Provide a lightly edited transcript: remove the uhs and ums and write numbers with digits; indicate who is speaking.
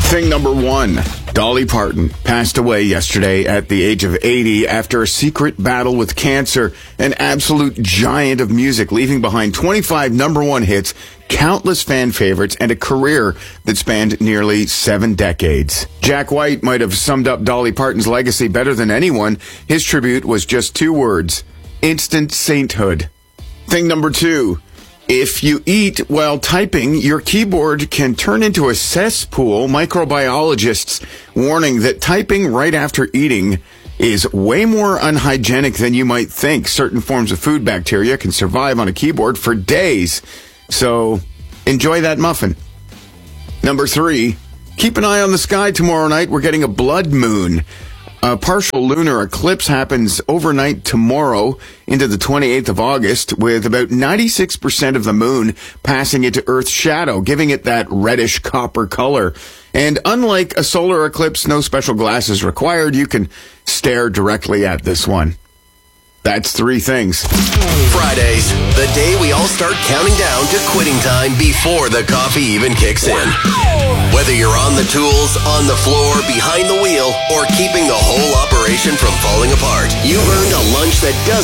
Speaker 1: Thing number one. Dolly Parton passed away yesterday at the age of 80 after a secret battle with cancer, an absolute giant of music, leaving behind 25 number one hits, countless fan favorites, and a career that spanned nearly 7 decades. Jack White might have summed up Dolly Parton's legacy better than anyone. His tribute was just 2 words: instant sainthood. Thing number 2. If you eat while typing, your keyboard can turn into a cesspool. Microbiologists warning that typing right after eating is way more unhygienic than you might think. Certain forms of food bacteria can survive on a keyboard for days. So enjoy that muffin. Number 3, keep an eye on the sky tomorrow night. We're getting a blood moon. A partial lunar eclipse happens overnight tomorrow into the 28th of August, with about 96% of the moon passing into Earth's shadow, giving it that reddish copper color. And unlike a solar eclipse, no special glasses required. You can stare directly at this one. That's 3 things.
Speaker 2: Fridays, the day we all start counting down to quitting time before the coffee even kicks in. Whether you're on the tools, on the floor, behind the wheel, or keeping the whole operation from falling apart, you've earned a lunch that doesn't